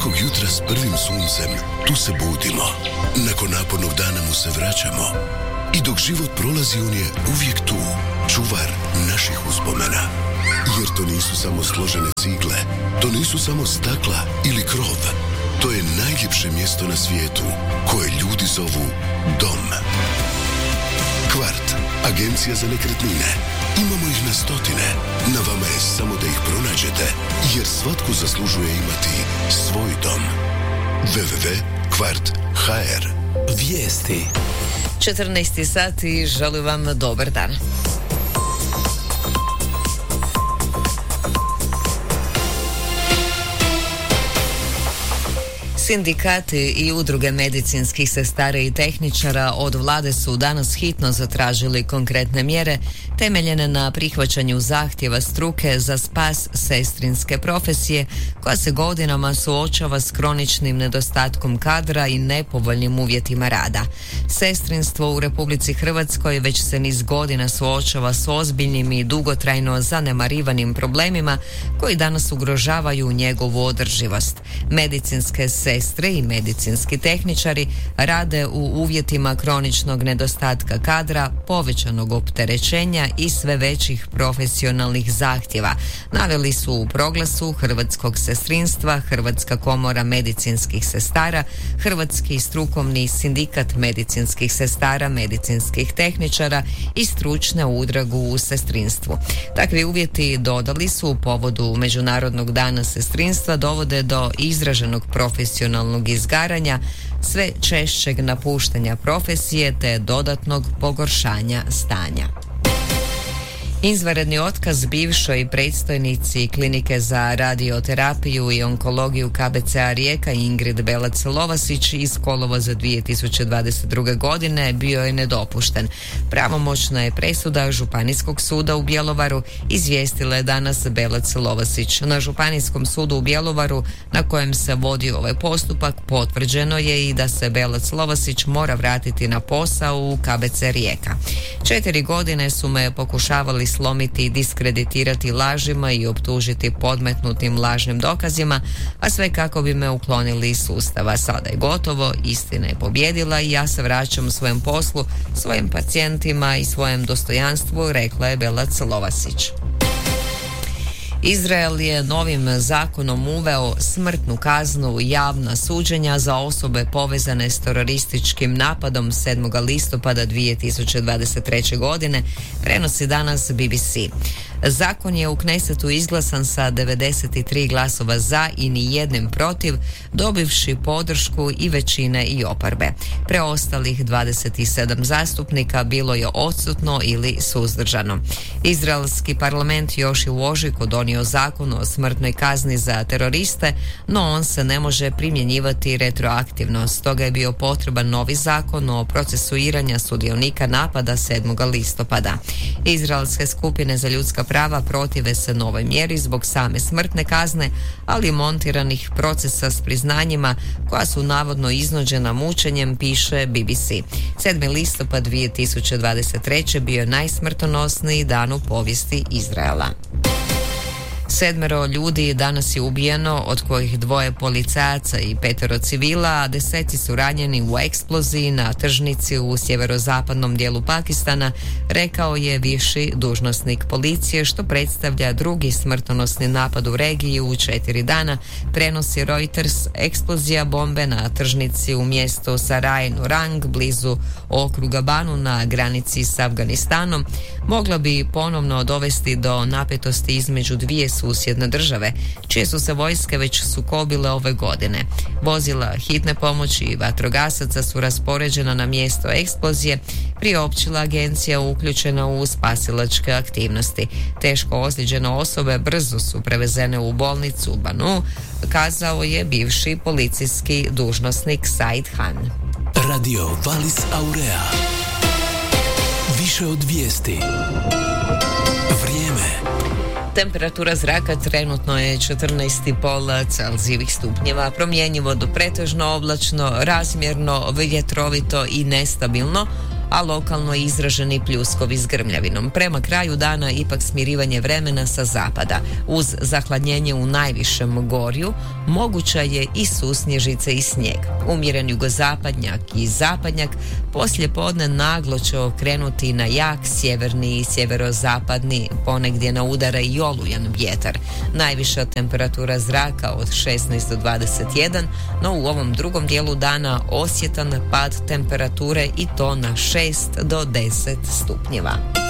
Svakog jutra s prvim suncem tu se budimo. Nakon napornog dana mu se vraćamo. I dok život prolazi on je uvijek tu, čuvar naših uspomena. Jer to nisu samo složene cigle, to nisu samo stakla ili krov. To je najljepše mjesto na svijetu koje ljudi zovu dom. Kvart, agencija za nekretnine. Imamo ih na stotine. Na vama je samo da ih pronađete, jer svatko zaslužuje imati svoj dom. www.kvart.hr. Vijesti. 14 sati, želim vam dobar dan. Sindikati i udruge medicinskih sestara i tehničara od vlade su danas hitno zatražili konkretne mjere temeljene na prihvaćanju zahtjeva struke za spas sestrinske profesije koja se godinama suočava s kroničnim nedostatkom kadra i nepovoljnim uvjetima rada. Sestrinstvo u Republici Hrvatskoj već se niz godina suočava s ozbiljnim i dugotrajno zanemarivanim problemima koji danas ugrožavaju njegovu održivost. Medicinske sestre i medicinski tehničari rade u uvjetima kroničnog nedostatka kadra, povećanog opterećenja i sve većih profesionalnih zahtjeva, naveli su u proglasu Hrvatskog sestrinstva, Hrvatska komora medicinskih sestara, Hrvatski strukovni sindikat medicinskih sestara, medicinskih tehničara i stručne udrugu u sestrinstvu. Takvi uvjeti, dodali su, u povodu Međunarodnog dana sestrinstva dovode do izraženog profesionalnog izgaranja, sve češćeg napuštanja profesije te dodatnog pogoršanja stanja. Izvanredni otkaz bivšoj predstojnici Klinike za radioterapiju i onkologiju KBC-a Rijeka Ingrid Belac-Lovasić iz kolovoza 2022. godine bio je nedopušten. Pravomoćna je presuda Županijskog suda u Bjelovaru, izvijestila je danas Belac-Lovasić. Na Županijskom sudu u Bjelovaru, na kojem se vodi ovaj postupak, potvrđeno je i da se Belac-Lovasić mora vratiti na posao u KBC Rijeka. 4 godine su me pokušavali slomiti i diskreditirati lažima i optužiti podmetnutim lažnim dokazima, a sve kako bi me uklonili iz sustava. Sada je gotovo, istina je pobjedila i ja se vraćam svojem poslu, svojim pacijentima i svojem dostojanstvu, rekla je Belac-Lovasić. Izrael je novim zakonom uveo smrtnu kaznu i javna suđenja za osobe povezane s terorističkim napadom 7. listopada 2023. godine, prenosi danas BBC. Zakon je u Knesetu izglasan sa 93 glasova za i nijednim protiv, dobivši podršku i većine i oporbe. Preostalih 27 zastupnika bilo je odsutno ili suzdržano. Izraelski parlament još je u ožujku donio zakon o smrtnoj kazni za teroriste, no on se ne može primjenjivati retroaktivno. Stoga je bio potreban novi zakon o procesuiranju sudionika napada 7. listopada. Izraelske skupine za ljudska prava protive se novoj mjeri zbog same smrtne kazne, ali i montiranih procesa s priznanjima koja su navodno iznuđena mučenjem, piše BBC. 7. listopad 2023. bio je najsmrtonosniji dan u povijesti Izraela. 7 ljudi danas je ubijeno, od kojih 2 policajaca i 5 civila, a 10 su ranjeni u eksploziji na tržnici u sjeverozapadnom dijelu Pakistana, rekao je viši dužnosnik policije, što predstavlja drugi smrtonosni napad u regiji u 4 dana, prenosi Reuters. Eksplozija bombe na tržnici u mjestu Sarai Nurang, blizu okruga Banu na granici s Afganistanom, mogla bi ponovno dovesti do napetosti između dvije susjedne države, čije su se vojske već sukobile ove godine. Vozila hitne pomoći i vatrogasaca su raspoređena na mjesto eksplozije, priopćila agencija uključena u spasilačke aktivnosti. Teško ozlijeđene osobe brzo su prevezene u bolnicu u Banu, kazao je bivši policijski dužnosnik Said Han. Radio Valis Aurea. Više od vijesti. Vrijeme. Temperatura zraka trenutno je 14,5 Celzijevih stupnjeva, promjenjivo do pretežno oblačno, razmjerno, vjetrovito i nestabilno. a lokalno izraženi pljuskovi s grmljavinom. Prema kraju dana ipak smirivanje vremena sa zapada. Uz zahladnjenje u najvišem gorju moguća je i susnježica i snijeg. Umjeren jugozapadnjak i zapadnjak poslije podne naglo će okrenuti na jak sjeverni i sjeverozapadni, ponegdje na udara i olujan vjetar. Najviša temperatura zraka od 16 do 21, no u ovom drugom dijelu dana osjetan pad temperature i to na 6 do 10 stupnjeva.